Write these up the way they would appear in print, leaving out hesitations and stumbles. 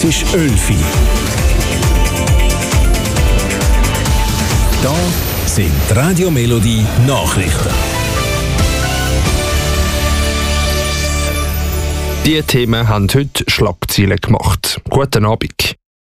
ist 11 Uhr. Da sind die Radio Melodie Nachrichten. Die Themen haben heute Schlagzeilen gemacht. Guten Abend.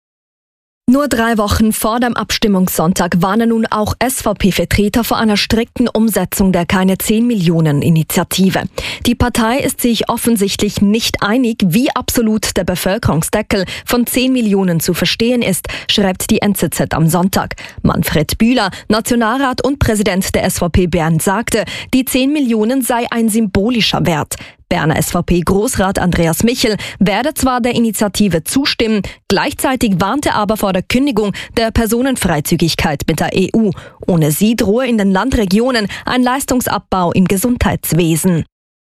Nur 3 Wochen vor dem Abstimmungssonntag warnen nun auch SVP-Vertreter vor einer strikten Umsetzung der Keine-10-Millionen-Initiative. Die Partei ist sich offensichtlich nicht einig, wie absolut der Bevölkerungsdeckel von 10 Millionen zu verstehen ist, schreibt die NZZ am Sonntag. Manfred Bühler, Nationalrat und Präsident der SVP Bern, sagte, die 10 Millionen sei ein symbolischer Wert. Berner SVP-Großrat Andreas Michel werde zwar der Initiative zustimmen, gleichzeitig warnte aber vor der Kündigung der Personenfreizügigkeit mit der EU. Ohne sie drohe in den Landregionen ein Leistungsabbau im Gesundheitswesen.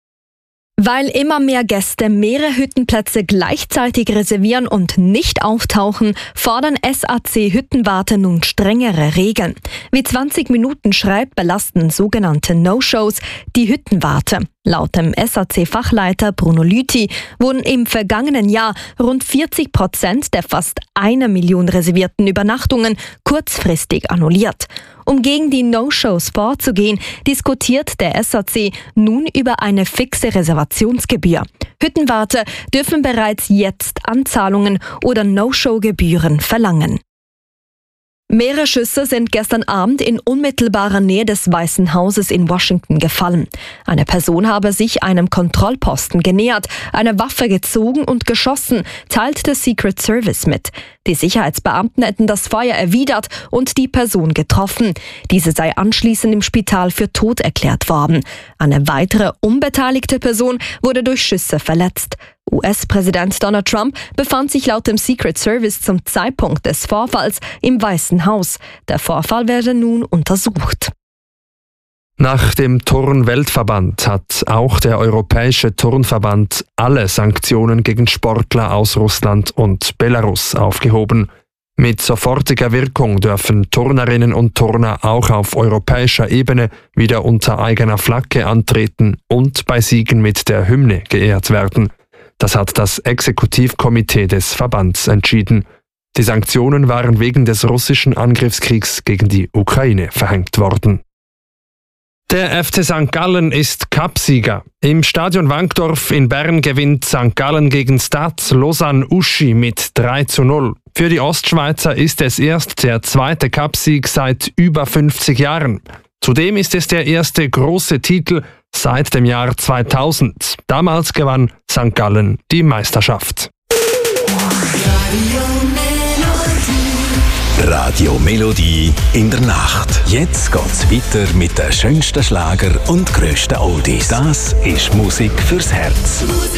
Weil immer mehr Gäste mehrere Hüttenplätze gleichzeitig reservieren und nicht auftauchen, fordern SAC-Hüttenwarte nun strengere Regeln. Wie 20 Minuten schreibt, belasten sogenannte No-Shows die Hüttenwarte. Laut dem SAC-Fachleiter Bruno Lüthi wurden im vergangenen Jahr rund 40% der fast 1 Million reservierten Übernachtungen kurzfristig annulliert. Um gegen die No-Shows vorzugehen, diskutiert der SAC nun über eine fixe Reservationsgebühr. Hüttenwarte dürfen bereits jetzt Anzahlungen oder No-Show-Gebühren verlangen. Mehrere Schüsse sind gestern Abend in unmittelbarer Nähe des Weißen Hauses in Washington gefallen. Eine Person habe sich einem Kontrollposten genähert, eine Waffe gezogen und geschossen, teilt der Secret Service mit. Die Sicherheitsbeamten hätten das Feuer erwidert und die Person getroffen. Diese sei anschließend im Spital für tot erklärt worden. Eine weitere unbeteiligte Person wurde durch Schüsse verletzt. US-Präsident Donald Trump befand sich laut dem Secret Service zum Zeitpunkt des Vorfalls im Weißen Haus. Der Vorfall werde nun untersucht. Nach dem Turn-Weltverband hat auch der Europäische Turnverband alle Sanktionen gegen Sportler aus Russland und Belarus aufgehoben. Mit sofortiger Wirkung dürfen Turnerinnen und Turner auch auf europäischer Ebene wieder unter eigener Flagge antreten und bei Siegen mit der Hymne geehrt werden. Das hat das Exekutivkomitee des Verbands entschieden. Die Sanktionen waren wegen des russischen Angriffskriegs gegen die Ukraine verhängt worden. Der FC St. Gallen ist Cupsieger. Im Stadion Wankdorf in Bern gewinnt St. Gallen gegen Stade Lausanne-Uschi mit 3:0. Für die Ostschweizer ist es erst der 2. Cupsieg seit über 50 Jahren. Zudem ist es der erste große Titel seit dem Jahr 2000. Damals gewann St. Gallen die Meisterschaft. Radio Melodie in der Nacht. Jetzt geht's weiter mit den schönsten Schlager und grössten Oldies. Das ist Musik fürs Herz.